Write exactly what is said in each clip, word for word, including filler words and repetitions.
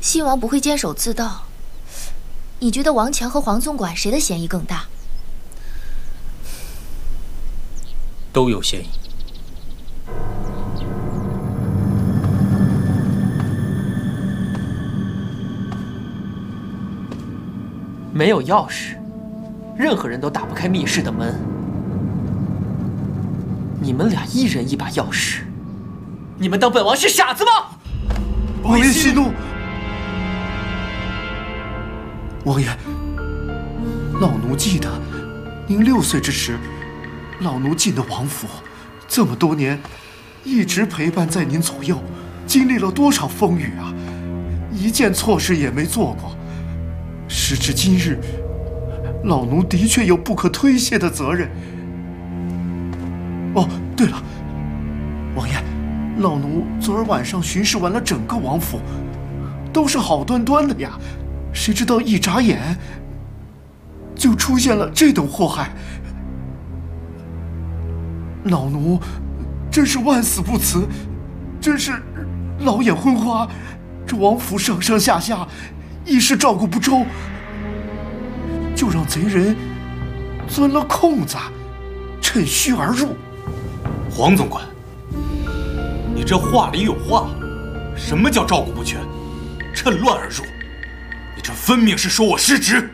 西王不会监守自盗，你觉得王强和黄总管谁的嫌疑更大？ 都有嫌疑。 没有钥匙，任何人都打不开密室的门。你们俩一人一把钥匙，你们当本王是傻子吗？ 王爷息怒。王爷，老奴记得，您六岁之时，老奴进的王府，这么多年，一直陪伴在您左右，经历了多少风雨啊！一件错事也没做过。时至今日，老奴的确有不可推卸的责任。哦，对了，王爷，老奴昨儿晚上巡视完了整个王府，都是好端端的呀，谁知道一眨眼就出现了这等祸害。老奴真是万死不辞，真是老眼昏花，这王府上上下下一时照顾不周，就让贼人钻了空子，趁虚而入。 黄总管，你这话里有话，什么叫照顾不全，趁乱而入？你这分明是说我失职。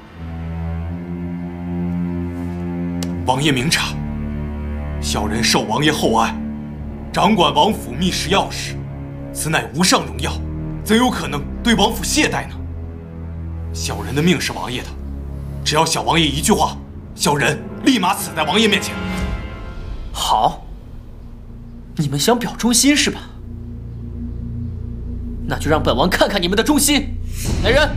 王爷明察，小人受王爷厚爱，掌管王府密室钥匙，此乃无上荣耀，怎有可能对王府懈怠呢？小人的命是王爷的，只要小王爷一句话，小人立马死在王爷面前。 好，你们想表忠心是吧？那就让本王看看你们的忠心。来人！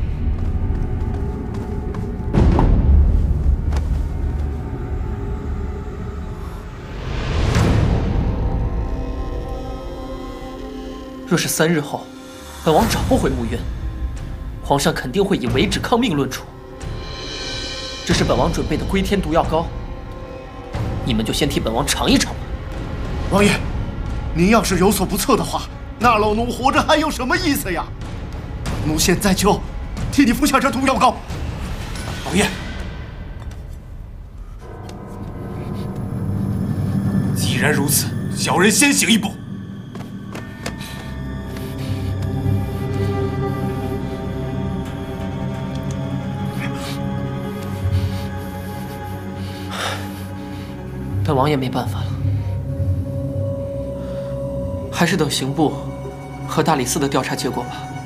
若是三日后，本王找不回木鸢，皇上肯定会以违旨抗命论处。这是本王准备的归天毒药膏，你们就先替本王尝一尝吧。 王爷，您要是有所不测的话，那老奴活着还有什么意思呀？奴现在就替你服下这毒药膏。 王爷，既然如此，小人先行一步。 本王也没办法了，还是等刑部和大理寺的调查结果吧。